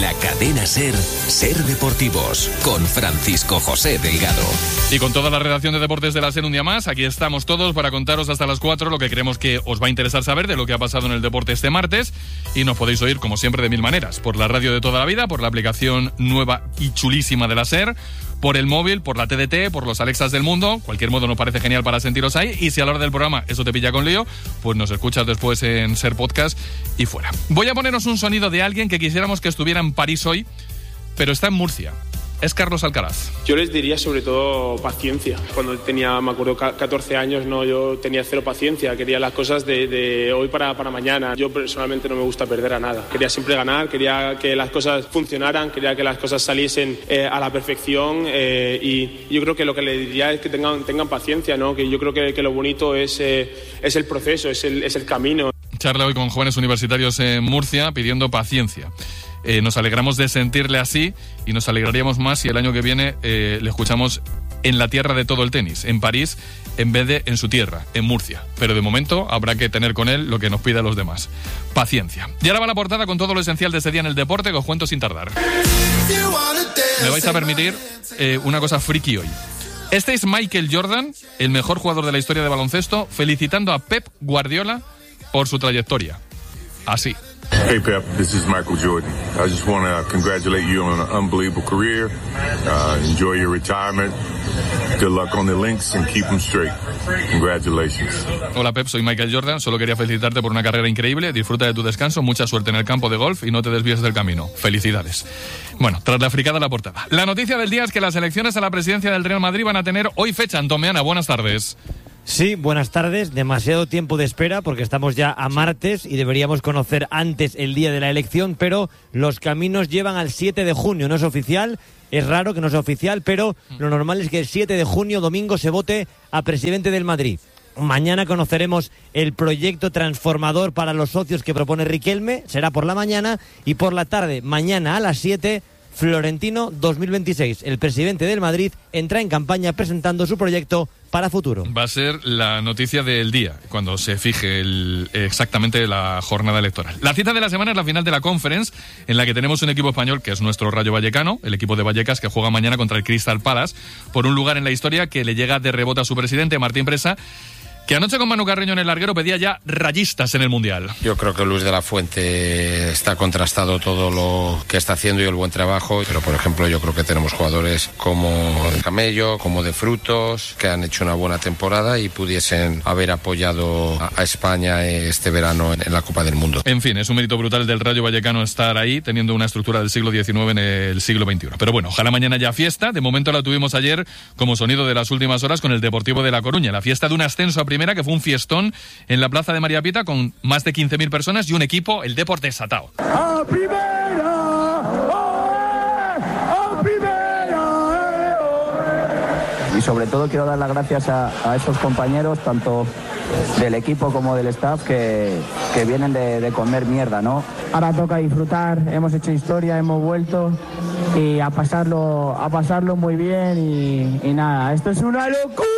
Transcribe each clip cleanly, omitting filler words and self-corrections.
la cadena SER, Ser Deportivos, con Francisco José Delgado. Y con toda la redacción de deportes de la SER un día más, aquí estamos todos para contaros hasta las 4 lo que creemos que os va a interesar saber de lo que ha pasado en el deporte este martes. Y nos podéis oír, como siempre, de mil maneras. Por la radio de toda la vida, por la aplicación nueva y chulísima de la SER, por el móvil, por la TDT, por los Alexas del mundo. Cualquier modo nos parece genial para sentiros ahí. Y si a la hora del programa eso te pilla con lío, pues nos escuchas después en SER Podcast y fuera. Voy a poneros un sonido de alguien que quisiéramos que estuviera en París hoy, pero está en Murcia. Es Carlos Alcaraz. Yo les diría sobre todo paciencia. Cuando tenía, me acuerdo, 14 años, yo tenía cero paciencia. Quería las cosas de hoy para mañana. Yo personalmente no me gusta perder a nada. Quería siempre ganar, quería que las cosas funcionaran, quería que las cosas saliesen a la perfección. Y yo creo que lo que les diría es que tengan paciencia, ¿no? Que yo creo que lo bonito es el proceso, es el camino. Charla hoy con jóvenes universitarios en Murcia pidiendo paciencia. Nos alegramos de sentirle así y nos alegraríamos más si el año que viene le escuchamos en la tierra de todo el tenis, en París, en vez de en su tierra, en Murcia. Pero de momento habrá que tener con él lo que nos pida a los demás. Paciencia. Y ahora va la portada con todo lo esencial de ese día en el deporte que os cuento sin tardar. Me vais a permitir una cosa friki hoy. Este es Michael Jordan, el mejor jugador de la historia de baloncesto, felicitando a Pep Guardiola por su trayectoria. Así. Hey Pep, this is Michael Jordan. I just want to congratulate you on an unbelievable career. Enjoy your retirement. Good luck on the links and keep them straight. Congratulations. Hola Pep, soy Michael Jordan. Solo quería felicitarte por una carrera increíble. Disfruta de tu descanso, mucha suerte en el campo de golf y no te desvíes del camino. Felicidades. Bueno, tras la fricada la portada. La noticia del día es que las elecciones a la presidencia del Real Madrid van a tener hoy fecha. Antomeana, buenas tardes. Sí, buenas tardes. Demasiado tiempo de espera porque estamos ya a martes y deberíamos conocer antes el día de la elección, pero los caminos llevan al 7 de junio. No es oficial, es raro que no sea oficial, pero lo normal es que el 7 de junio, domingo, se vote a presidente del Madrid. Mañana conoceremos el proyecto transformador para los socios que propone Riquelme, será por la mañana, y por la tarde, mañana a las 7, Florentino 2026. El presidente del Madrid entra en campaña presentando su proyecto para futuro. Va a ser la noticia del día, cuando se fije exactamente la jornada electoral. La cita de la semana es la final de la Conference, en la que tenemos un equipo español que es nuestro Rayo Vallecano, el equipo de Vallecas, que juega mañana contra el Crystal Palace, por un lugar en la historia que le llega de rebote a su presidente, Martín Presa, que anoche con Manu Carreño en el larguero pedía ya rayistas en el Mundial. Yo creo que Luis de la Fuente está contrastado todo lo que está haciendo y el buen trabajo, pero por ejemplo yo creo que tenemos jugadores como de Camello, como de Frutos, que han hecho una buena temporada y pudiesen haber apoyado a España este verano en la Copa del Mundo. En fin, es un mérito brutal del Rayo Vallecano estar ahí, teniendo una estructura del siglo XIX en el siglo XXI. Pero bueno, ojalá mañana ya fiesta. De momento la tuvimos ayer como sonido de las últimas horas con el Deportivo de La Coruña, la fiesta de un ascenso a primera, que fue un fiestón en la plaza de María Pita con más de 15.000 personas y un equipo, el Depor desatado. ¡A primera! ¡A primera! Y sobre todo quiero dar las gracias a esos compañeros, tanto del equipo como del staff, que vienen de comer mierda, ¿no? Ahora toca disfrutar, hemos hecho historia, hemos vuelto y a pasarlo muy bien y nada, esto es una locura.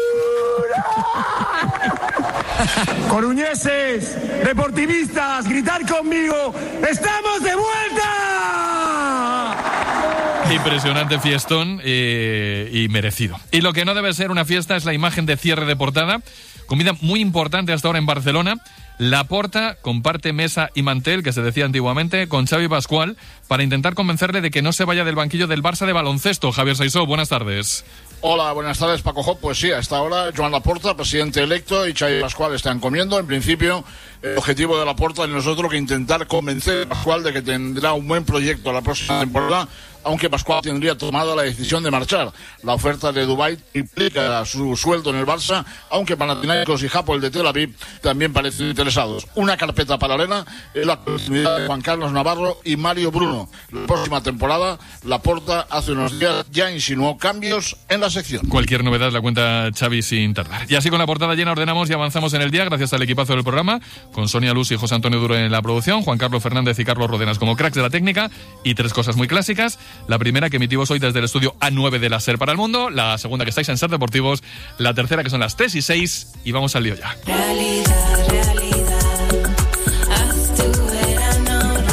Coruñeses, deportivistas, gritar conmigo, ¡estamos de vuelta! Impresionante fiestón y merecido. Y lo que no debe ser una fiesta es la imagen de cierre de portada. Comida muy importante hasta ahora en Barcelona. Laporta comparte mesa y mantel, que se decía antiguamente, con Xavi Pascual para intentar convencerle de que no se vaya del banquillo del Barça de baloncesto. Javier Saisó, buenas tardes. Hola, buenas tardes, Paco Jop. Pues sí, hasta ahora Joan Laporta, presidente electo, y Xavi Pascual están comiendo. En principio, el objetivo de Laporta es nosotros que intentar convencer a Pascual de que tendrá un buen proyecto la próxima temporada, aunque Pascual tendría tomado la decisión de marchar. La oferta de Dubái implica su sueldo en el Barça, aunque Panathinaikos y Hapoel de Tel Aviv también parecen interesados. Una carpeta paralela es la continuidad de Juan Carlos Navarro y Mario Bruno. La próxima temporada, Laporta hace unos días ya insinuó cambios en la sección. Cualquier novedad la cuenta Xavi sin tardar. Y así con la portada llena ordenamos y avanzamos en el día, gracias al equipazo del programa, con Sonia Luz y José Antonio Duro en la producción, Juan Carlos Fernández y Carlos Rodenas como cracks de la técnica, y tres cosas muy clásicas. La primera, que emitimos hoy desde el estudio A9 de la SER para el mundo. La segunda, que estáis en SER Deportivos. La tercera, que son las 3 y 6. Y vamos al lío ya. A tu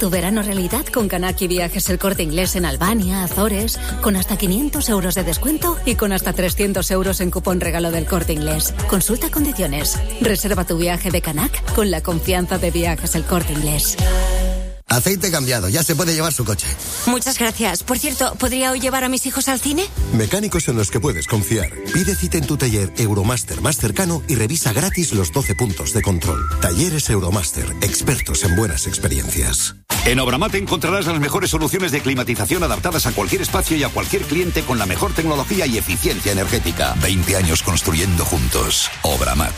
tu verano realidad con Kanaki Viajes El Corte Inglés en Albania, Azores, con hasta 500 euros de descuento y con hasta 300 euros en cupón regalo del Corte Inglés. Consulta condiciones. Reserva tu viaje de Kanak con la confianza de Viajes El Corte Inglés. Aceite cambiado, ya se puede llevar su coche. Muchas gracias. Por cierto, ¿podría hoy llevar a mis hijos al cine? Mecánicos en los que puedes confiar. Pide cita en tu taller Euromaster más cercano y revisa gratis los 12 puntos de control. Talleres Euromaster, expertos en buenas experiencias. En Obramat encontrarás las mejores soluciones de climatización adaptadas a cualquier espacio y a cualquier cliente con la mejor tecnología y eficiencia energética. 20 años construyendo juntos. Obramat.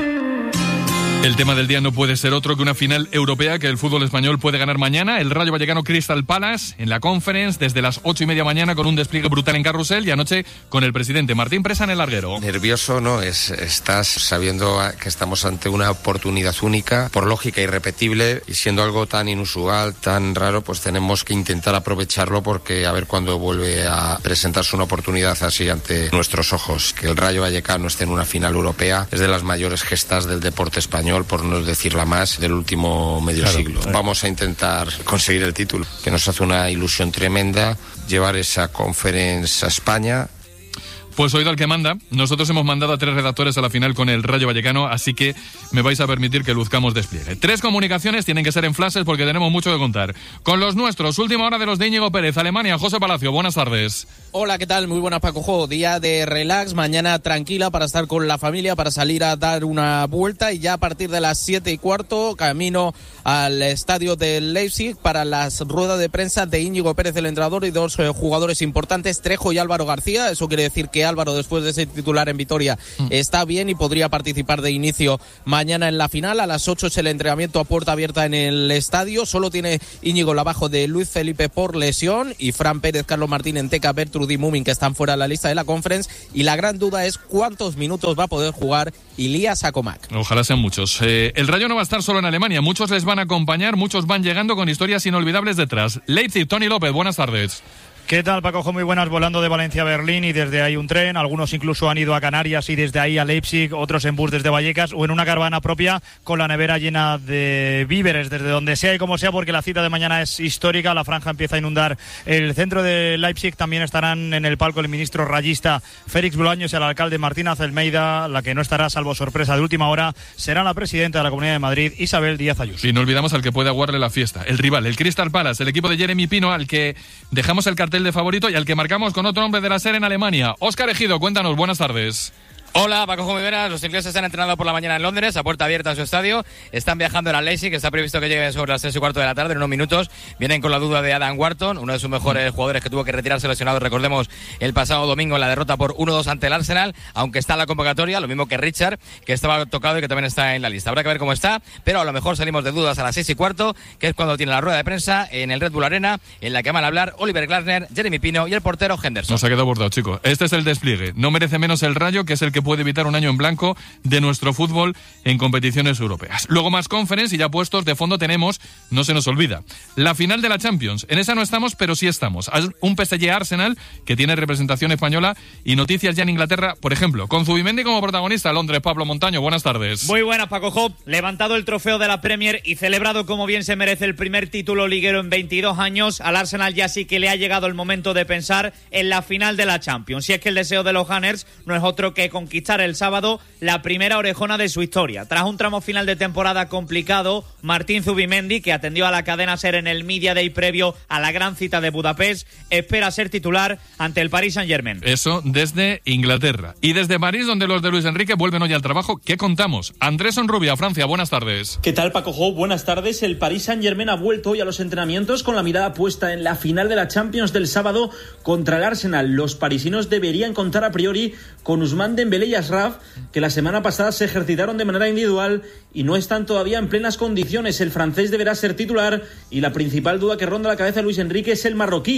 El tema del día no puede ser otro que una final europea que el fútbol español puede ganar mañana. El Rayo Vallecano Crystal Palace en la Conference desde las 8:30 mañana con un despliegue brutal en carrusel y anoche con el presidente Martín Presa en el larguero. Nervioso, ¿no? Estás sabiendo que estamos ante una oportunidad única, por lógica irrepetible, y siendo algo tan inusual, tan raro, pues tenemos que intentar aprovecharlo porque a ver cuándo vuelve a presentarse una oportunidad así ante nuestros ojos. Que el Rayo Vallecano esté en una final europea es de las mayores gestas del deporte español, por no decir la más, del último medio siglo. Vamos a intentar conseguir el título, que nos hace una ilusión tremenda, llevar esa Conference a España. Pues oído al que manda, nosotros hemos mandado a 3 redactores a la final con el Rayo Vallecano, así que me vais a permitir que luzcamos despliegue. 3 comunicaciones tienen que ser en flashes porque tenemos mucho que contar. Con los nuestros, última hora de los de Íñigo Pérez, Alemania, José Palacio, buenas tardes. Hola, ¿qué tal? Muy buenas, Paco Jo. Día de relax, mañana tranquila para estar con la familia, para salir a dar una vuelta y ya a partir de las 7:15, camino al estadio del Leipzig para las ruedas de prensa de Íñigo Pérez, el entrenador, y 2 jugadores importantes, Trejo y Álvaro García. Eso quiere decir que Álvaro, después de ser titular en Vitoria, está bien y podría participar de inicio mañana en la final. A las 8 es el entrenamiento a puerta abierta en el estadio. Solo tiene Íñigo la baja de Luis Felipe por lesión y Fran Pérez, Carlos Martín, Enteca, Bertrud y Mumin, que están fuera de la lista de la Conference. Y la gran duda es cuántos minutos va a poder jugar Ilías Acomac. Ojalá sean muchos. El Rayo no va a estar solo en Alemania. Muchos les van a acompañar, muchos van llegando con historias inolvidables detrás. Leipzig, Tony López, buenas tardes. ¿Qué tal, Paco? Muy buenas, volando de Valencia a Berlín y desde ahí un tren. Algunos incluso han ido a Canarias y desde ahí a Leipzig, otros en bus desde Vallecas o en una caravana propia con la nevera llena de víveres, desde donde sea y como sea, porque la cita de mañana es histórica. La franja empieza a inundar el centro de Leipzig. También estarán en el palco el ministro rayista Félix Bolaños y el alcalde Martín Azelmeida. La que no estará, salvo sorpresa de última hora, será la presidenta de la Comunidad de Madrid, Isabel Díaz Ayuso. Y no olvidamos al que puede aguarle la fiesta, el rival, el Crystal Palace, el equipo de Jeremy Pino, al que dejamos el cartel de favorito y al que marcamos con otro hombre de la SER en Alemania. Óscar Ejido, cuéntanos, buenas tardes. Hola, Paco Jomiveras. Los ingleses han entrenado por la mañana en Londres, a puerta abierta en su estadio. Están viajando a Leipzig, que está previsto que llegue sobre las 3:15 de la tarde, en unos minutos. Vienen con la duda de Adam Wharton, uno de sus mejores jugadores que tuvo que retirarse lesionado, recordemos, el pasado domingo en la derrota por 1-2 ante el Arsenal, aunque está en la convocatoria, lo mismo que Richard, que estaba tocado y que también está en la lista. Habrá que ver cómo está, pero a lo mejor salimos de dudas a las 6:15, que es cuando tiene la rueda de prensa en el Red Bull Arena, en la que van a hablar Oliver Glasner, Jeremy Pino y el portero Henderson. Nos ha quedado bordado, chicos. Este es el despliegue. No merece menos el Rayo, que es el que puede evitar un año en blanco de nuestro fútbol en competiciones europeas. Luego más Conference y ya puestos de fondo tenemos, no se nos olvida, la final de la Champions. En esa no estamos, pero sí estamos. Un PSG Arsenal que tiene representación española y noticias ya en Inglaterra, por ejemplo, con Zubimendi como protagonista. Londres, Pablo Montaño, buenas tardes. Muy buenas, Paco Job. Levantado el trofeo de la Premier y celebrado como bien se merece el primer título liguero en 22 años, al Arsenal ya sí que le ha llegado el momento de pensar en la final de la Champions. Y es que el deseo de los Gunners no es otro que conquistar el sábado la primera orejona de su historia. Tras un tramo final de temporada complicado, Martín Zubimendi, que atendió a la cadena SER en el Media Day previo a la gran cita de Budapest, espera ser titular ante el Paris Saint-Germain. Eso desde Inglaterra. Y desde París, donde los de Luis Enrique vuelven hoy al trabajo, ¿qué contamos? Andrés Onrubia, Francia, buenas tardes. ¿Qué tal, Paco Jo? Buenas tardes. El Paris Saint-Germain ha vuelto hoy a los entrenamientos con la mirada puesta en la final de la Champions del sábado contra el Arsenal. Los parisinos deberían contar a priori con Ousmane Dembélé y Ashraf, que la semana pasada se ejercitaron de manera individual y no están todavía en plenas condiciones. El francés deberá ser titular y la principal duda que ronda la cabeza de Luis Enrique es el marroquí,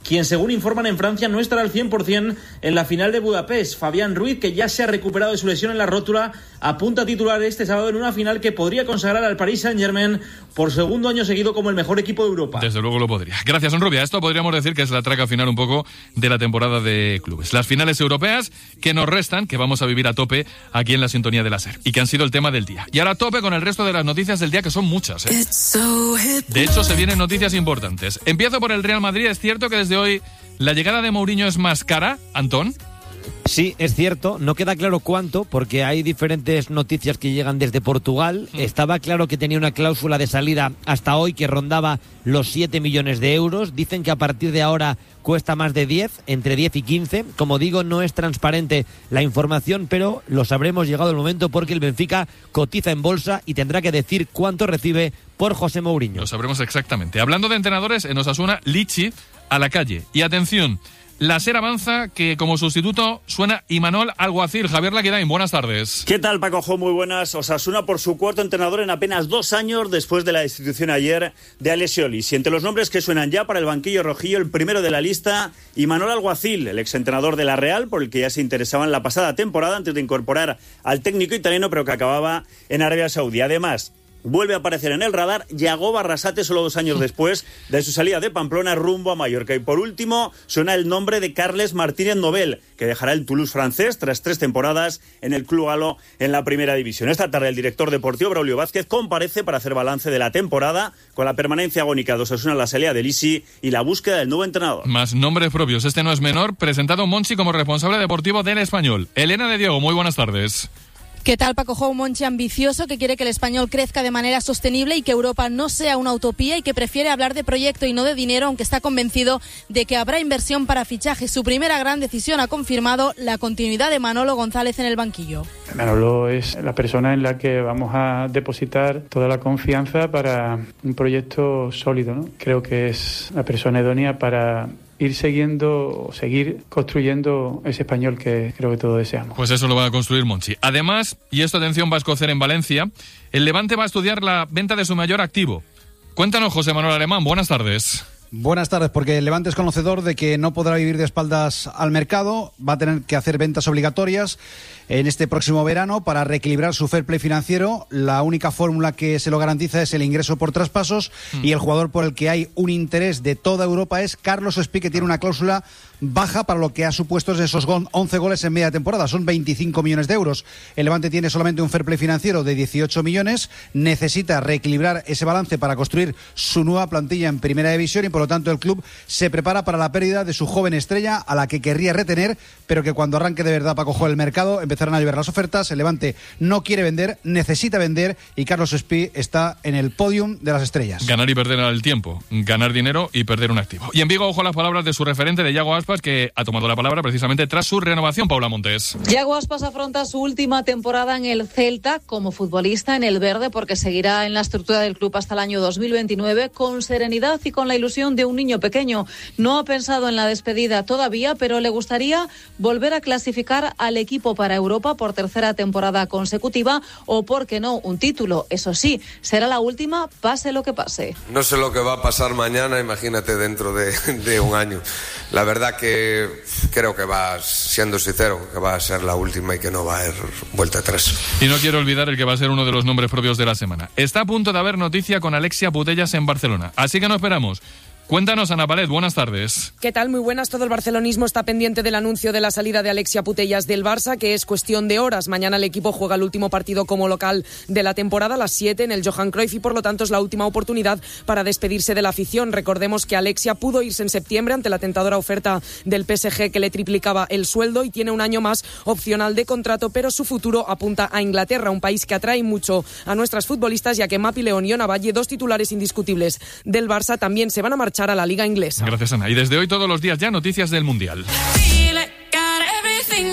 quien según informan en Francia no estará al 100% en la final de Budapest. Fabián Ruiz, que ya se ha recuperado de su lesión en la rótula, apunta a titular este sábado en una final que podría consagrar al Paris Saint-Germain por segundo año seguido como el mejor equipo de Europa. Desde luego lo podría. Gracias, Onrubia. Esto podríamos decir que es la traca final un poco de la temporada de clubes. Las finales europeas que nos restan, que vamos a vivir a tope aquí en la sintonía de la SER y que han sido el tema del día. Y ahora a tope con el resto de las noticias del día, que son muchas, ¿eh? De hecho, se vienen noticias importantes. Empiezo por el Real Madrid. Es cierto que desde hoy la llegada de Mourinho es más cara, Antón. Sí, es cierto, no queda claro cuánto, porque hay diferentes noticias que llegan desde Portugal. Estaba claro que tenía una cláusula de salida hasta hoy que rondaba los 7 millones de euros. Dicen que a partir de ahora cuesta más de 10, entre 10 y 15. Como digo, no es transparente la información, pero lo sabremos llegado el momento, porque el Benfica cotiza en bolsa y tendrá que decir cuánto recibe por José Mourinho. Lo sabremos exactamente. Hablando de entrenadores, en Osasuna, Lichi a la calle. Y atención, la SER avanza que como sustituto suena Imanol Alguacil. Javier Laquidain, buenas tardes. ¿Qué tal, Paco Jo? Muy buenas. Osasuna por su cuarto entrenador en apenas 2 años después de la destitución ayer de Alessio Olis. Y entre los nombres que suenan ya para el banquillo rojillo, el primero de la lista, Imanol Alguacil, el exentrenador de la Real, por el que ya se interesaba en la pasada temporada antes de incorporar al técnico italiano, pero que acababa en Arabia Saudí. Además, vuelve a aparecer en el radar Yago Barrasate solo 2 años después de su salida de Pamplona rumbo a Mallorca. Y por último suena el nombre de Carles Martínez Nobel, que dejará el Toulouse francés tras 3 temporadas en el club galo en la primera división. Esta tarde el director deportivo Braulio Vázquez comparece para hacer balance de la temporada, con la permanencia agónica de Osasuna en la salida de Lisi y la búsqueda del nuevo entrenador. Más nombres propios, este no es menor, presentado Monchi como responsable deportivo del Español. Elena de Diego, muy buenas tardes. ¿Qué tal, Paco Jo? Un Monchi ambicioso que quiere que el Español crezca de manera sostenible y que Europa no sea una utopía, y que prefiere hablar de proyecto y no de dinero, aunque está convencido de que habrá inversión para fichajes. Su primera gran decisión ha confirmado la continuidad de Manolo González en el banquillo. Manolo es la persona en la que vamos a depositar toda la confianza para un proyecto sólido, ¿no? Creo que es la persona idónea para seguir construyendo ese Español que creo que todos deseamos. Pues eso lo va a construir Monchi. Además, y esto atención va a escocer en Valencia, el Levante va a estudiar la venta de su mayor activo. Cuéntanos, José Manuel Alemán, buenas tardes. Buenas tardes, porque el Levante es conocedor de que no podrá vivir de espaldas al mercado, va a tener que hacer ventas obligatorias en este próximo verano para reequilibrar su fair play financiero. La única fórmula que se lo garantiza es el ingreso por traspasos, y el jugador por el que hay un interés de toda Europa es Carlos Espí, que tiene una cláusula baja para lo que ha supuesto esos 11 goles en media temporada. Son 25 millones de euros. El Levante tiene solamente un fair play financiero de 18 millones. Necesita reequilibrar ese balance para construir su nueva plantilla en primera división, y por lo tanto el club se prepara para la pérdida de su joven estrella, a la que querría retener, pero que cuando arranque de verdad para coger el mercado empezarán a llover las ofertas. El Levante no quiere vender, necesita vender, y Carlos Espí está en el podium de las estrellas. Ganar y perder al tiempo, ganar dinero y perder un activo. Y en Vigo, ojo a las palabras de su referente, de Yago Aspas, que ha tomado la palabra precisamente tras su renovación. Paula Montes. Yago Aspas afronta su última temporada en el Celta como futbolista en el verde, porque seguirá en la estructura del club hasta el año 2029 con serenidad y con la ilusión de un niño pequeño. No ha pensado en la despedida todavía, pero le gustaría volver a clasificar al equipo para Europa por 3ª temporada consecutiva, o, por qué no, un título. Eso sí, será la última, pase lo que pase. No sé lo que va a pasar mañana, imagínate dentro de un año. La verdad que creo que siendo sincero, que va a ser la última y que no va a haber vuelta atrás. Y no quiero olvidar el que va a ser uno de los nombres propios de la semana. Está a punto de haber noticia con Alexia Putellas en Barcelona, así que no esperamos. Cuéntanos, Ana Palet, buenas tardes. ¿Qué tal? Muy buenas. Todo el barcelonismo está pendiente del anuncio de la salida de Alexia Putellas del Barça, que es cuestión de horas. Mañana el equipo juega el último partido como local de la temporada, a las 7 en el Johan Cruyff, y por lo tanto es la última oportunidad para despedirse de la afición. Recordemos que Alexia pudo irse en septiembre ante la tentadora oferta del PSG, que le triplicaba el sueldo, y tiene un año más opcional de contrato, pero su futuro apunta a Inglaterra, un país que atrae mucho a nuestras futbolistas, ya que Mapi León y Ona Valle, 2 titulares indiscutibles del Barça, también se van a marchar a la Liga Inglesa. Gracias, Ana. Y desde hoy todos los días ya noticias del Mundial.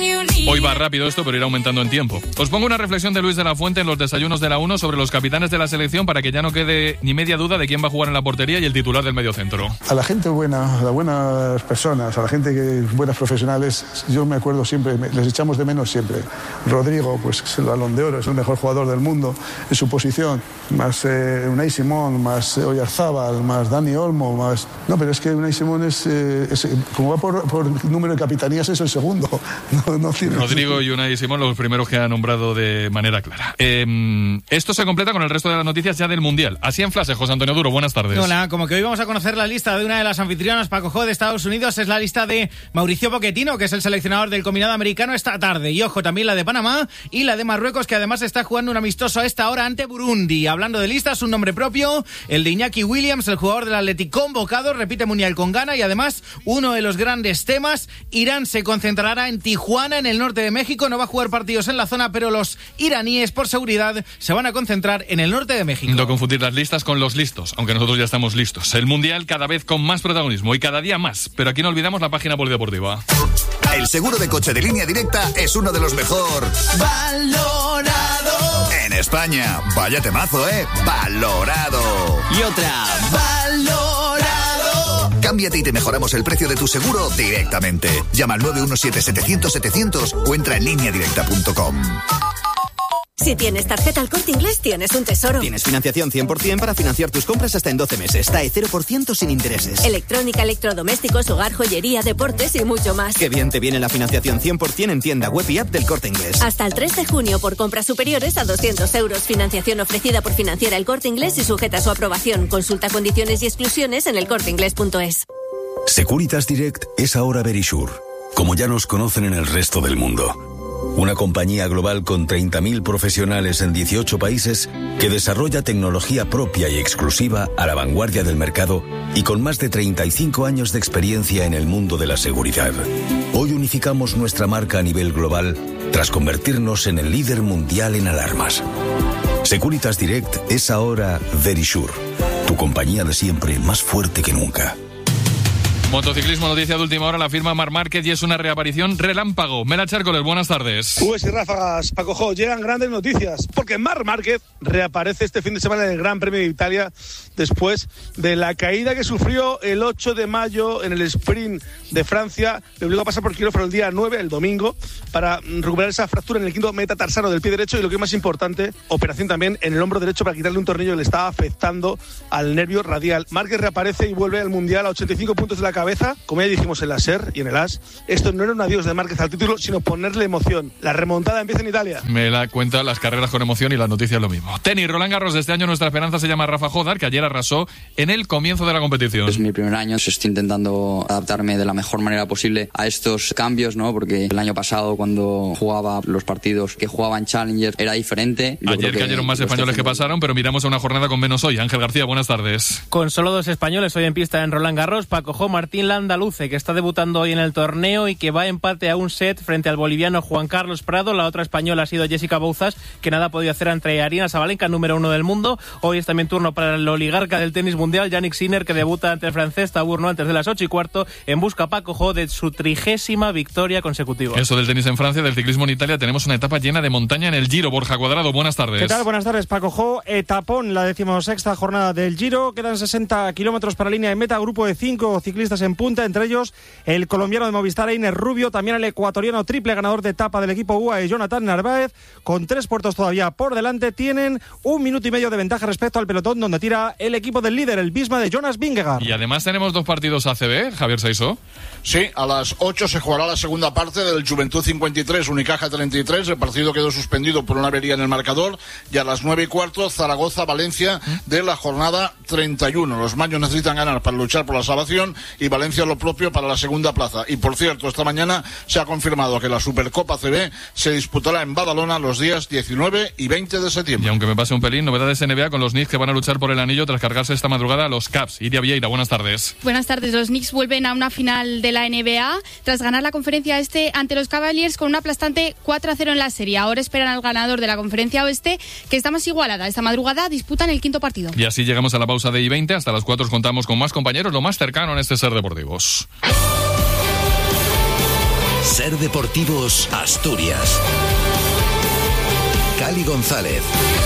Hoy va rápido esto, pero irá aumentando en tiempo. Os pongo una reflexión de Luis de la Fuente en los desayunos de la 1 sobre los capitanes de la selección para que ya no quede ni media duda de quién va a jugar en la portería y el titular del mediocentro. A la gente buena, a las buenas personas, a la gente que buenas profesionales, yo me acuerdo siempre, les echamos de menos siempre. Rodrigo, pues es el Balón de Oro, es el mejor jugador del mundo en su posición, más Unai Simón, más Oyarzábal, más Dani Olmo, más... No, pero es que Unai Simón es como va por número de capitanías, es el segundo. No tiene... Rodrigo y Unai Simón, los primeros que ha nombrado de manera clara. Esto se completa con el resto de las noticias ya del Mundial. Así en flash, José Antonio Duro, buenas tardes. Hola, como que hoy vamos a conocer la lista de una de las anfitrionas, Paco Jo, de Estados Unidos. Es la lista de Mauricio Pochettino, que es el seleccionador del combinado americano esta tarde. Y ojo, también la de Panamá y la de Marruecos, que además está jugando un amistoso a esta hora ante Burundi. Hablando de listas, un nombre propio, el de Iñaki Williams, el jugador del Athletic convocado, repite Mundial con Ghana. Y además, uno de los grandes temas, Irán se concentrará en Tijuana, en el norte de México. No va a jugar partidos en la zona, pero los iraníes, por seguridad, se van a concentrar en el norte de México. No confundir las listas con los listos, aunque nosotros ya estamos listos. El Mundial cada vez con más protagonismo y cada día más, pero aquí no olvidamos la página polideportiva. El seguro de coche de Línea Directa es uno de los mejor valorado en España. Vaya temazo, valorado. Y otra, valorado. Cámbiate y te mejoramos el precio de tu seguro directamente. Llama al 917-700-700 o entra en lineadirecta.com. Si tienes tarjeta El Corte Inglés, tienes un tesoro. Tienes financiación 100% para financiar tus compras hasta en 12 meses. TAE 0% sin intereses. Electrónica, electrodomésticos, hogar, joyería, deportes y mucho más. Qué bien te viene la financiación 100% en tienda web y app del Corte Inglés. Hasta el 3 de junio por compras superiores a 200 euros. Financiación ofrecida por Financiera El Corte Inglés y sujeta a su aprobación. Consulta condiciones y exclusiones en elcorteinglés.es. Securitas Direct es ahora Verisure, como ya nos conocen en el resto del mundo. Una compañía global con 30.000 profesionales en 18 países que desarrolla tecnología propia y exclusiva a la vanguardia del mercado y con más de 35 años de experiencia en el mundo de la seguridad. Hoy unificamos nuestra marca a nivel global tras convertirnos en el líder mundial en alarmas. Securitas Direct es ahora Verisure, tu compañía de siempre más fuerte que nunca. Motociclismo, noticia de última hora, la firma Marc Márquez y es una reaparición relámpago. Mela Chércoles, buenas tardes. Ubes y ráfagas, Paco Jo, llegan grandes noticias, porque Marc Márquez reaparece este fin de semana en el Gran Premio de Italia después de la caída que sufrió el 8 de mayo en el sprint de Francia. Le obligó a pasar por quirófano el día 9, el domingo, para recuperar esa fractura en el quinto metatarsano del pie derecho y lo que es más importante, operación también en el hombro derecho para quitarle un tornillo que le estaba afectando al nervio radial. Márquez reaparece y vuelve al Mundial a 85 puntos de la cabeza, como ya dijimos en la SER y en el AS. Esto no era un adiós de Márquez al título, sino ponerle emoción. La remontada empieza en Italia. Me la cuenta las carreras con emoción y las noticias lo mismo. Tenis, Roland Garros de este año, nuestra esperanza se llama Rafa Jodar, que ayer arrasó en el comienzo de la competición. Es mi primer año, estoy intentando adaptarme de la mejor manera posible a estos cambios, ¿no? Porque el año pasado, cuando jugaba los partidos que jugaba en Challenger, era diferente. Ayer cayeron más españoles que pasaron, pero miramos a una jornada con menos hoy. Ángel García, buenas tardes. Con solo 2 españoles hoy en pista en Roland Garros, Paco Jo, Martín Landaluce, que está debutando hoy en el torneo y que va a empate a un set frente al boliviano Juan Carlos Prado. La otra española ha sido Jessica Bouzas, que nada ha podido hacer ante Aryna Sabalenka, número 1 del mundo. Hoy es también turno para el oligarca del tenis mundial, Jannik Sinner, que debuta ante el francés Taburno antes de las 8:15, en busca, Paco Jo, de su 30ª victoria consecutiva. Eso del tenis en Francia, del ciclismo en Italia, tenemos una etapa llena de montaña en el Giro. Borja Cuadrado, buenas tardes. ¿Qué tal? Buenas tardes, Paco Jo. Etapón, la 16ª jornada del Giro. Quedan 60 kilómetros para línea de meta, grupo de 5 ciclistas en punta, entre ellos el colombiano de Movistar, Einer Rubio, también el ecuatoriano triple ganador de etapa del equipo UAE, Jonathan Narváez, con 3 puertos todavía por delante. Tienen 1 minuto y medio de ventaja respecto al pelotón, donde tira el equipo del líder, el Visma de Jonas Vingegaard. Y además tenemos 2 partidos ACB, Javier Saiso. Sí, a las 8 se jugará la segunda parte del Juventud 53, Unicaja 33. El partido quedó suspendido por una avería en el marcador. Y a las 9:15, Zaragoza-Valencia de la jornada 31. Los maños necesitan ganar para luchar por la salvación y Valencia lo propio para la segunda plaza. Y por cierto, esta mañana se ha confirmado que la Supercopa CB se disputará en Badalona los días 19 y 20 de septiembre. Y aunque me pase un pelín, novedades NBA con los Knicks que van a luchar por el anillo tras cargarse esta madrugada a los Cavs. Iria Vieira, buenas tardes. Buenas tardes. Los Knicks vuelven a una final de la NBA tras ganar la conferencia este ante los Cavaliers con un aplastante 4-0 en la serie. Ahora esperan al ganador de la conferencia oeste, que está más igualada. Esta madrugada disputan el 5.º partido. Y así llegamos a la pausa de I-20. Hasta las 4 contamos con más compañeros, lo más cercano en este Ser Deportivos. Ser Deportivos Asturias. Cali González.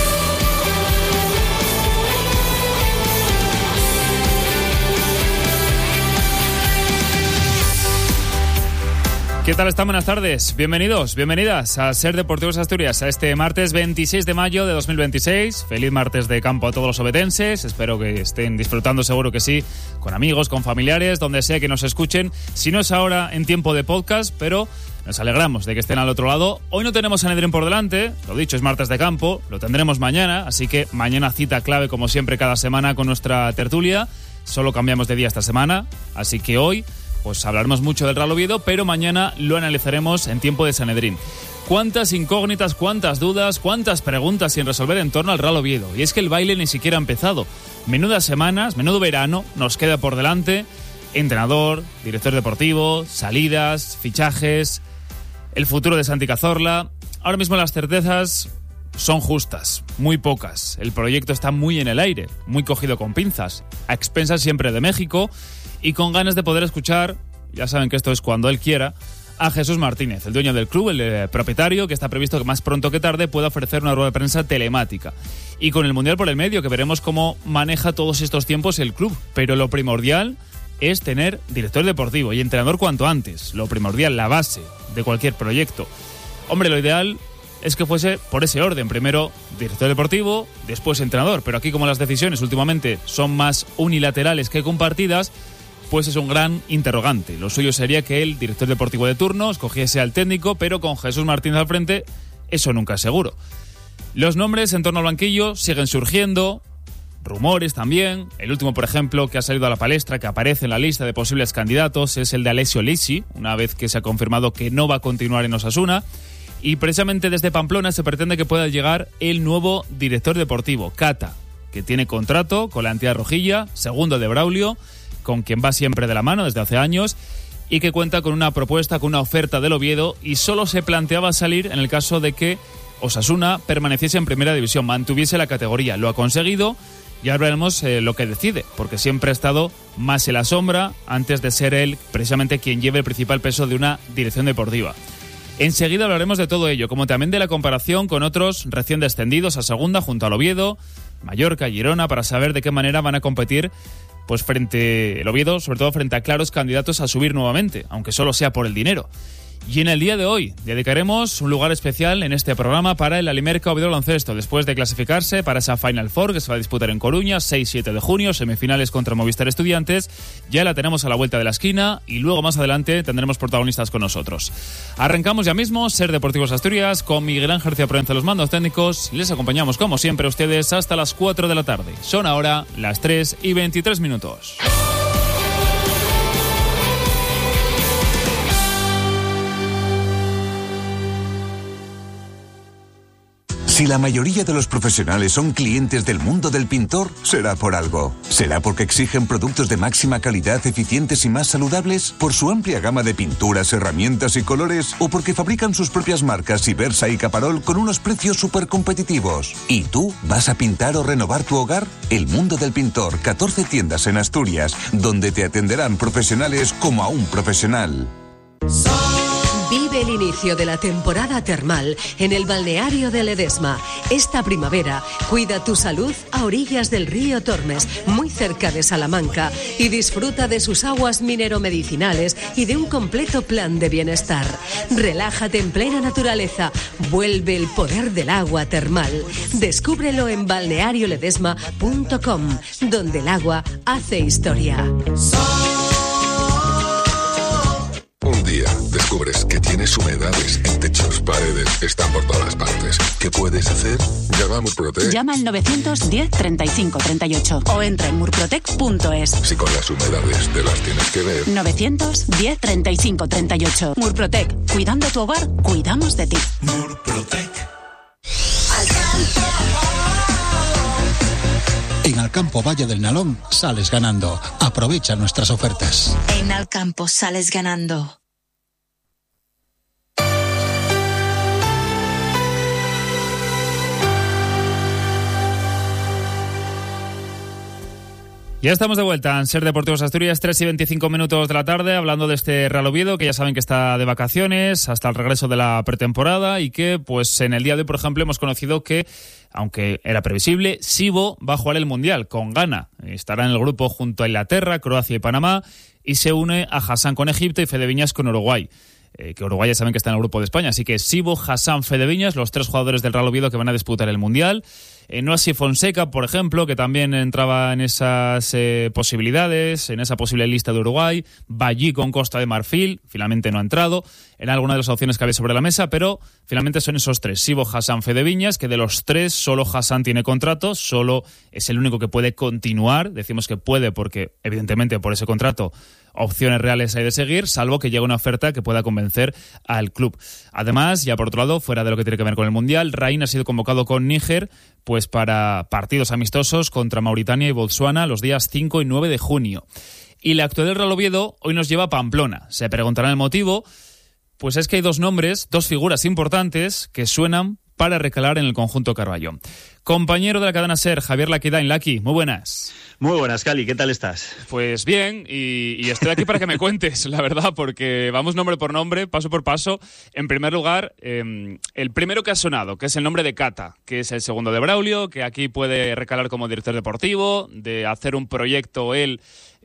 ¿Qué tal están? Buenas tardes. Bienvenidos, bienvenidas a Ser Deportivos Asturias, a este martes 26 de mayo de 2026. Feliz martes de campo a todos los obetenses. Espero que estén disfrutando, seguro que sí, con amigos, con familiares, donde sea que nos escuchen. Si no es ahora, en tiempo de podcast, pero nos alegramos de que estén al otro lado. Hoy no tenemos Sanedrín por delante, lo dicho, es martes de campo, lo tendremos mañana, así que mañana cita clave, como siempre, cada semana con nuestra tertulia. Solo cambiamos de día esta semana, así que hoy pues hablaremos mucho del Real Oviedo, pero mañana lo analizaremos en tiempo de Sanedrín. Cuántas incógnitas, cuántas dudas, cuántas preguntas sin resolver en torno al Real Oviedo. Y es que el baile ni siquiera ha empezado. Menudas semanas, menudo verano nos queda por delante. Entrenador, director deportivo, salidas, fichajes, el futuro de Santi Cazorla. Ahora mismo las certezas son justas, muy pocas. El proyecto está muy en el aire, muy cogido con pinzas, a expensas siempre de México, y con ganas de poder escuchar, ya saben que esto es cuando él quiera, a Jesús Martínez, el dueño del club, el propietario, que está previsto que más pronto que tarde pueda ofrecer una rueda de prensa telemática. Y con el Mundial por el medio, que veremos cómo maneja todos estos tiempos el club. Pero lo primordial es tener director deportivo y entrenador cuanto antes. Lo primordial, la base de cualquier proyecto. Hombre, lo ideal es que fuese por ese orden. Primero director deportivo, después entrenador. Pero aquí, como las decisiones últimamente son más unilaterales que compartidas, pues es un gran interrogante. Lo suyo sería que el director deportivo de turno escogiese al técnico, pero con Jesús Martínez al frente, eso nunca es seguro. Los nombres en torno al banquillo siguen surgiendo, rumores también. El último, por ejemplo, que ha salido a la palestra, que aparece en la lista de posibles candidatos, es el de Alessio Lisi, una vez que se ha confirmado que no va a continuar en Osasuna. Y precisamente desde Pamplona se pretende que pueda llegar el nuevo director deportivo, Cata, que tiene contrato con la entidad rojilla, segundo de Braulio, con quien va siempre de la mano desde hace años, y que cuenta con una propuesta, con una oferta del Oviedo, y solo se planteaba salir en el caso de que Osasuna permaneciese en primera división, mantuviese la categoría. Lo ha conseguido y ahora veremos lo que decide, porque siempre ha estado más en la sombra antes de ser él precisamente quien lleve el principal peso de una dirección deportiva. Enseguida hablaremos de todo ello, como también de la comparación con otros recién descendidos a segunda junto al Oviedo, Mallorca, Girona, para saber de qué manera van a competir pues frente el Oviedo, sobre todo frente a claros candidatos a subir nuevamente, aunque solo sea por el dinero. Y en el día de hoy dedicaremos un lugar especial en este programa para el Alimerca Oviedo Baloncesto, después de clasificarse para esa Final Four que se va a disputar en Coruña, 6-7 de junio, semifinales contra Movistar Estudiantes. Ya la tenemos a la vuelta de la esquina y luego más adelante tendremos protagonistas con nosotros. Arrancamos ya mismo Ser Deportivos Asturias con Miguel Ángel García Provenza, los mandos técnicos. Les acompañamos como siempre a ustedes hasta las 4 de la tarde. Son ahora las 3:23. Si la mayoría de los profesionales son clientes del mundo del pintor, será por algo. ¿Será porque exigen productos de máxima calidad, eficientes y más saludables? ¿Por su amplia gama de pinturas, herramientas y colores? ¿O porque fabrican sus propias marcas Ibersa y Caparol con unos precios súper competitivos? ¿Y tú vas a pintar o renovar tu hogar? El Mundo del Pintor, 14 tiendas en Asturias, donde te atenderán profesionales como a un profesional. Vive el inicio de la temporada termal en el balneario de Ledesma. Esta primavera, cuida tu salud a orillas del río Tormes, muy cerca de Salamanca, y disfruta de sus aguas mineromedicinales y de un completo plan de bienestar. Relájate en plena naturaleza. Vuelve el poder del agua termal. Descúbrelo en balnearioledesma.com, donde el agua hace historia. Un día descubres que tienes humedades en techos, paredes, están por todas partes. ¿Qué puedes hacer? Llama a Murprotec. Llama al 910 35 38 o entra en murprotec.es. Si con las humedades te las tienes que ver. 910 35 38. Murprotec. Cuidando tu hogar, cuidamos de ti. Murprotec. En Alcampo Valle del Nalón sales ganando. Aprovecha nuestras ofertas. En Alcampo sales ganando. Ya estamos de vuelta en Ser Deportivos Asturias, 3:25 de la tarde, hablando de este Real Oviedo, que ya saben que está de vacaciones hasta el regreso de la pretemporada y que, pues en el día de hoy, por ejemplo, hemos conocido que, aunque era previsible, Sibo va a jugar el Mundial con Ghana. Estará en el grupo junto a Inglaterra, Croacia y Panamá y se une a Hassan con Egipto y Fede Viñas con Uruguay. Que Uruguay ya saben que está en el grupo de España, así que Sibo, Hassan, Fede Viñas, los 3 jugadores del Real Oviedo que van a disputar el Mundial. Noasí Fonseca, por ejemplo, que también entraba en esas posibilidades, en esa posible lista de Uruguay. Ballí con Costa de Marfil, finalmente no ha entrado. Era alguna de las opciones que había sobre la mesa, pero finalmente son esos 3. Sibo, Hassan, Fede Viñas, que de los 3 solo Hassan tiene contrato, solo es el único que puede continuar. Decimos que puede porque, evidentemente, por ese contrato opciones reales hay de seguir, salvo que llegue una oferta que pueda convencer al club. Además, ya por otro lado, fuera de lo que tiene que ver con el Mundial, Rain ha sido convocado con Níger pues para partidos amistosos contra Mauritania y Botsuana los días 5 y 9 de junio. Y la actualidad del Real Oviedo hoy nos lleva a Pamplona. Se preguntarán el motivo, pues es que hay 2 nombres, 2 figuras importantes que suenan para recalar en el conjunto Carballo. Compañero de la cadena SER, Javier Laquidain. Laqui, muy buenas. Muy buenas, Cali, ¿qué tal estás? Pues bien, y estoy aquí para que me cuentes, la verdad, porque vamos nombre por nombre, paso por paso. En primer lugar, el primero que ha sonado, que es el nombre de Cata, que es el segundo de Braulio, que aquí puede recalar como director deportivo, de hacer un proyecto él,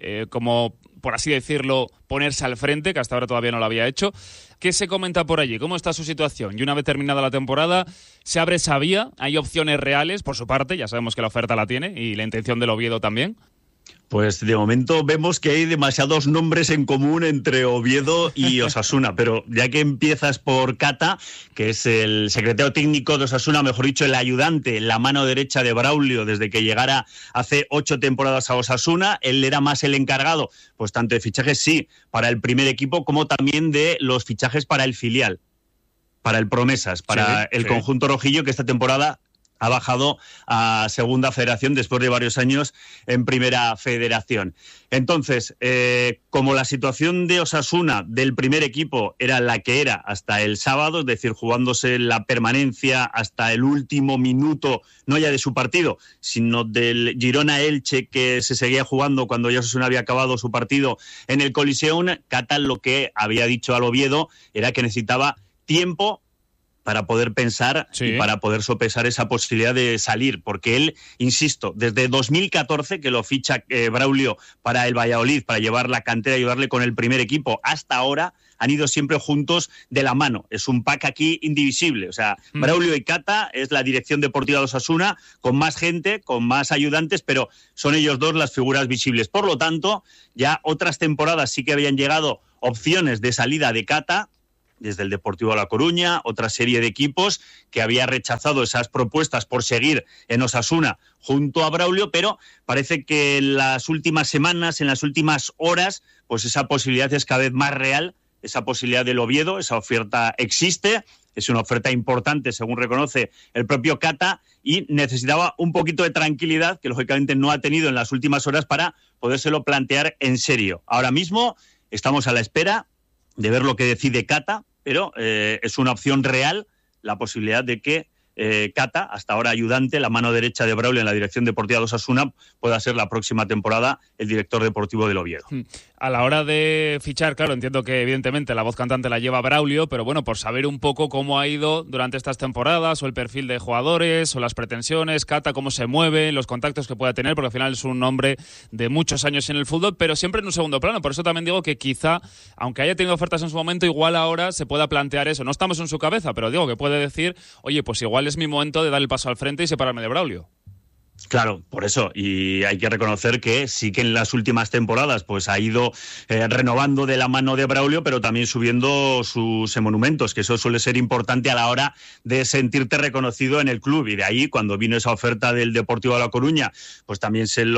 como, por así decirlo, ponerse al frente, que hasta ahora todavía no lo había hecho. ¿Qué se comenta por allí? ¿Cómo está su situación? Y una vez terminada la temporada, ¿se abre esa vía? ¿Hay opciones reales por su parte? Ya sabemos que la oferta la tiene y la intención del Oviedo también. Pues de momento vemos que hay demasiados nombres en común entre Oviedo y Osasuna, pero ya que empiezas por Cata, que es el secretario técnico de Osasuna, mejor dicho, el ayudante, la mano derecha de Braulio desde que llegara hace 8 temporadas a Osasuna, él era más el encargado, pues tanto de fichajes, sí, para el primer equipo, como también de los fichajes para el filial, para el Promesas, para el conjunto rojillo, que esta temporada ha bajado a Segunda Federación después de varios años en Primera Federación. Entonces, como la situación de Osasuna del primer equipo era la que era hasta el sábado, es decir, jugándose la permanencia hasta el último minuto, no ya de su partido, sino del Girona-Elche que se seguía jugando cuando ya Osasuna había acabado su partido en el Coliseum, Cata lo que había dicho al Oviedo era que necesitaba tiempo para poder pensar y para poder sopesar esa posibilidad de salir, porque él, insisto, desde 2014 que lo ficha Braulio para el Valladolid, para llevar la cantera y llevarle con el primer equipo, hasta ahora han ido siempre juntos de la mano. Es un pack aquí indivisible. O sea, Braulio y Cata es la dirección deportiva de Osasuna, con más gente, con más ayudantes, pero son ellos 2 las figuras visibles. Por lo tanto, ya otras temporadas sí que habían llegado opciones de salida de Cata, desde el Deportivo La Coruña, otra serie de equipos que había rechazado esas propuestas por seguir en Osasuna junto a Braulio, pero parece que en las últimas semanas, en las últimas horas, pues esa posibilidad es cada vez más real, esa posibilidad del Oviedo, esa oferta existe, es una oferta importante, según reconoce el propio Cata, y necesitaba un poquito de tranquilidad, que lógicamente no ha tenido en las últimas horas, para podérselo plantear en serio. Ahora mismo estamos a la espera de ver lo que decide Cata, pero es una opción real la posibilidad de que Cata, hasta ahora ayudante, la mano derecha de Braulio en la dirección deportiva de Osasuna, pueda ser la próxima temporada el director deportivo del Oviedo. A la hora de fichar, claro, entiendo que evidentemente la voz cantante la lleva Braulio, pero bueno, por saber un poco cómo ha ido durante estas temporadas, o el perfil de jugadores, o las pretensiones, Cata, cómo se mueve, los contactos que pueda tener, porque al final es un hombre de muchos años en el fútbol, pero siempre en un segundo plano. Por eso también digo que quizá, aunque haya tenido ofertas en su momento, igual ahora se pueda plantear eso. No estamos en su cabeza, pero digo que puede decir, oye, pues igual es mi momento de dar el paso al frente y separarme de Braulio. Claro, por eso, y hay que reconocer que sí que en las últimas temporadas pues ha ido renovando de la mano de Braulio, pero también subiendo sus monumentos, que eso suele ser importante a la hora de sentirte reconocido en el club, y de ahí, cuando vino esa oferta del Deportivo de La Coruña, pues también se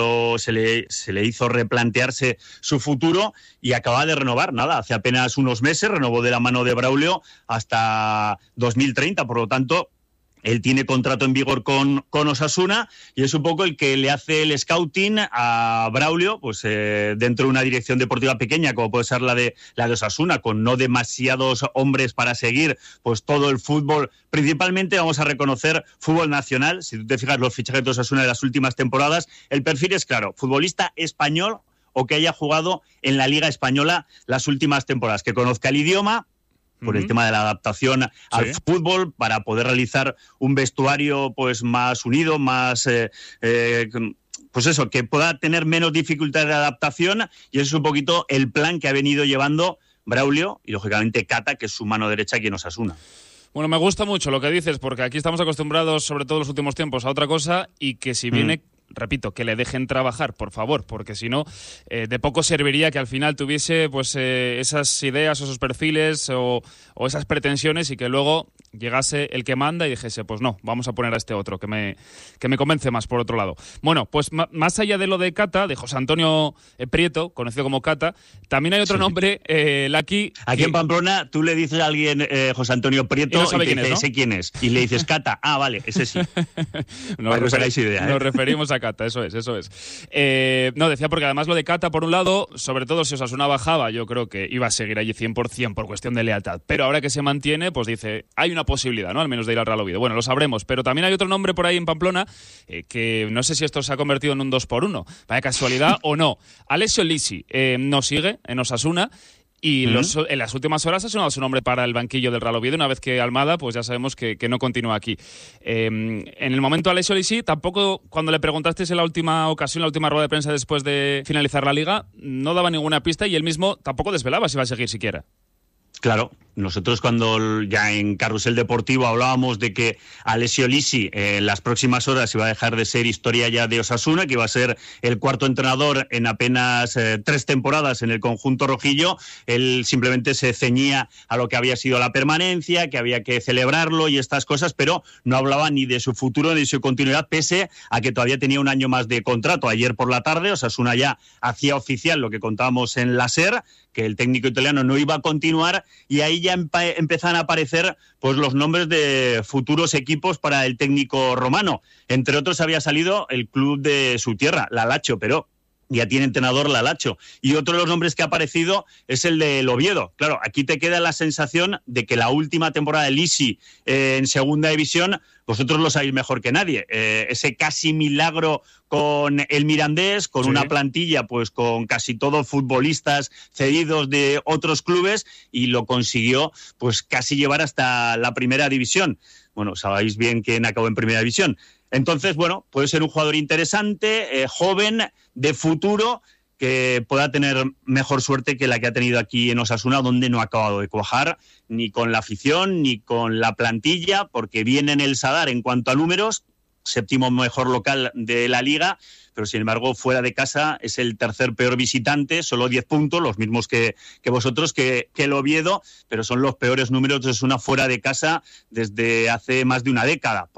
le hizo replantearse su futuro, y acaba de renovar, hace apenas unos meses, renovó de la mano de Braulio hasta 2030, por lo tanto, Él tiene contrato en vigor con Osasuna y es un poco el que le hace el scouting a Braulio, pues dentro de una dirección deportiva pequeña, como puede ser la de Osasuna, con no demasiados hombres para seguir, pues todo el fútbol, principalmente vamos a reconocer fútbol nacional. Si tú te fijas los fichajes de Osasuna de las últimas temporadas, el perfil es claro, futbolista español o que haya jugado en la Liga Española las últimas temporadas, que conozca el idioma, por el tema de la adaptación al fútbol, para poder realizar un vestuario pues más unido, más pues eso, que pueda tener menos dificultades de adaptación, y eso es un poquito el plan que ha venido llevando Braulio y lógicamente Cata, que es su mano derecha aquí en Osasuna. Bueno, me gusta mucho lo que dices, porque aquí estamos acostumbrados, sobre todo en los últimos tiempos, a otra cosa, y que si viene... Repito, que le dejen trabajar, por favor, porque si no, de poco serviría que al final tuviese pues esas ideas, esos perfiles o esas pretensiones, y que luego llegase el que manda y dijese, pues no, vamos a poner a este otro, que me convence más por otro lado. Bueno, pues más allá de lo de Cata, de José Antonio Prieto, conocido como Cata, también hay otro nombre, Laki... Aquí en Pamplona, tú le dices a alguien José Antonio Prieto y, no sabe quién es, ¿no? Sé quién es, y le dices Cata, vale, ese sí. Nos referimos a Cata, eso es. No, decía porque además lo de Cata, por un lado, sobre todo si Osasuna bajaba, yo creo que iba a seguir allí 100% por cuestión de lealtad. Pero ahora que se mantiene, pues dice, hay una posibilidad, ¿no? Al menos de ir al Real Oviedo. Bueno, lo sabremos. Pero también hay otro nombre por ahí en Pamplona, que no sé si esto se ha convertido en un 2x1. Vaya casualidad o no. Alessio Lisi no sigue en Osasuna. Y en las últimas horas ha sonado su nombre para el banquillo del Real Oviedo, una vez que Almada, pues ya sabemos que no continúa aquí. En el momento Alessio Lisi, tampoco cuando le preguntasteis en la última ocasión, la última rueda de prensa después de finalizar la Liga, no daba ninguna pista y él mismo tampoco desvelaba si iba a seguir siquiera. Claro, nosotros cuando ya en Carrusel Deportivo hablábamos de que Alessio Lisi en las próximas horas iba a dejar de ser historia ya de Osasuna, que iba a ser el cuarto entrenador en apenas 3 temporadas en el conjunto rojillo. Él simplemente se ceñía a lo que había sido la permanencia, que había que celebrarlo y estas cosas, pero no hablaba ni de su futuro ni de su continuidad, pese a que todavía tenía un año más de contrato. Ayer por la tarde Osasuna ya hacía oficial lo que contábamos en la SER, que el técnico italiano no iba a continuar, y ahí ya empezaban a aparecer pues los nombres de futuros equipos para el técnico romano. Entre otros había salido el club de su tierra, la Lazio, pero ya tiene entrenador la Lazio. Y otro de los nombres que ha aparecido es el del Oviedo. Claro, aquí te queda la sensación de que la última temporada de Lisi en segunda división, vosotros lo sabéis mejor que nadie. Ese casi milagro con el Mirandés, con una plantilla pues con casi todos futbolistas cedidos de otros clubes, y lo consiguió pues casi llevar hasta la primera división. Bueno, sabéis bien quién acabó en primera división. Entonces, bueno, puede ser un jugador interesante, joven, de futuro, que pueda tener mejor suerte que la que ha tenido aquí en Osasuna, donde no ha acabado de cuajar ni con la afición ni con la plantilla, porque viene en el Sadar en cuanto a números, 7º mejor local de la Liga, pero sin embargo fuera de casa es el tercer peor visitante, solo 10 puntos, los mismos que vosotros, que el Oviedo, pero son los peores números de Osasuna fuera de casa desde hace más de una década.